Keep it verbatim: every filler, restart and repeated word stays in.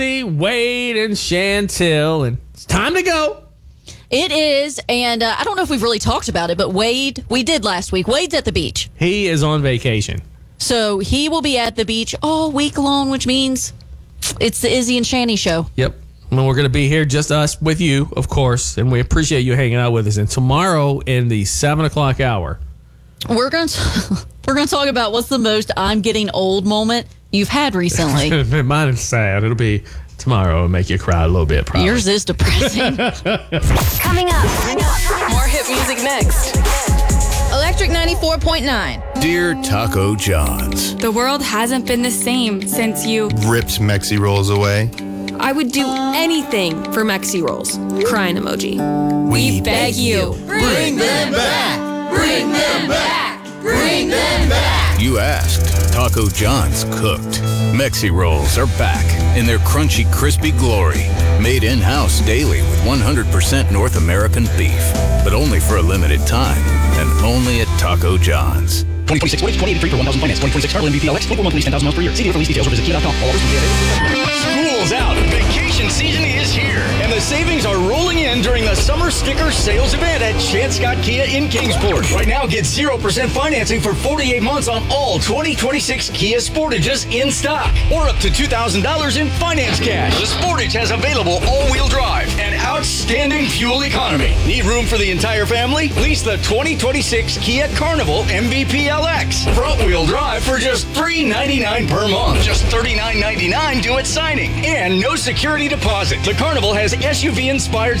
Wade and Chantel, and it's time to go. It is, and uh, I don't know if we've really talked about it, but Wade, we did last week. Wade's at the beach. He is on vacation. So he will be at the beach all week long, which means it's the Izzy and Shani show. Yep. And we're going to be here, just us with you, of course, and we appreciate you hanging out with us. And tomorrow in the seven o'clock hour, we're going to we're going to talk about what's the most I'm getting old moment you've had recently. Mine is sad. It'll be tomorrow and make you cry a little bit, probably. Yours is depressing. Coming up. More hit music next. Electric ninety-four point nine. Dear Taco John's, The world hasn't been the same since you ripped Mexi Rolls away. I would do anything for Mexi Rolls. Crying emoji. We, we beg you. Bring them back. Bring them back. Bring them back. You asked. Taco John's cooked. Mexi Rolls are back in their crunchy, crispy glory. Made in-house daily with one hundred percent North American beef. But only for a limited time. And only at Taco John's. twenty twenty-six, what is twenty eighty-three for one thousand finance? twenty twenty-six Cardinal M V P L X, twenty-four month lease, ten thousand miles per year. See dealer for lease details or visit kia dot com. All offers School's out. Vacation season is here. And the savings are rolling in during the summer sticker sales event at Chance Scott Kia in Kingsport. Right now, get zero percent financing for forty-eight months on all twenty twenty-six Kia Sportages in stock. Or up to two thousand dollars in finance cash. The Sportage has available all-wheel drive and outstanding fuel economy. Need room for the entire family? Lease the twenty twenty-six Kia Carnival M V P L X. Front-wheel drive for just three ninety-nine per month. Just thirty-nine ninety-nine due at signing. And no security deposit. The Carnival has S U V-inspired